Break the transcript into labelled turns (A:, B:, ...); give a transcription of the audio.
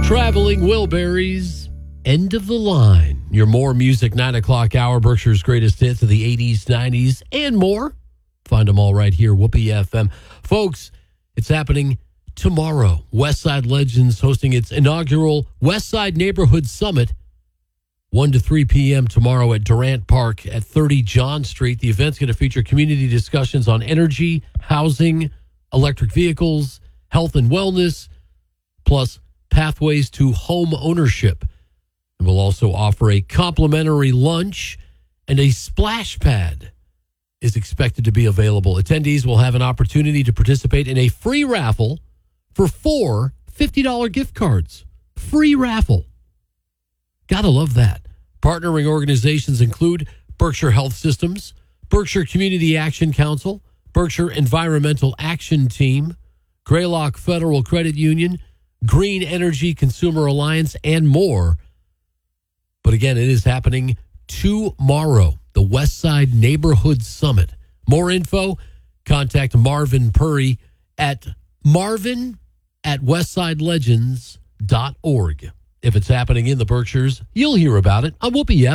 A: Traveling Wilburys, End of the Line. Your more music 9 o'clock hour, Berkshire's greatest hits of the 80s, 90s, and more. Find them all right here, Whoopee FM. Folks, it's happening tomorrow. Westside Legends hosting its inaugural Westside Neighborhood Summit, 1 to 3 p.m. tomorrow at Durant Park at 30 John Street. The event's going to feature community discussions on energy, housing, electric vehicles, health and wellness, plus pathways to home ownership. And we'll also offer a complimentary lunch, and a splash pad is expected to be available. Attendees will have an opportunity to participate in a free raffle for 4 $50 gift cards. Free raffle. Gotta love that. Partnering organizations include Berkshire Health Systems, Berkshire Community Action Council, Berkshire Environmental Action Team, Greylock Federal Credit Union, Green Energy Consumer Alliance, and more. But again, it is happening tomorrow, the Westside Neighborhood Summit. More info, contact Marvin Purry at marvin@westsidelegends.org. If it's happening in the Berkshires, you'll hear about it on Whoopee FM.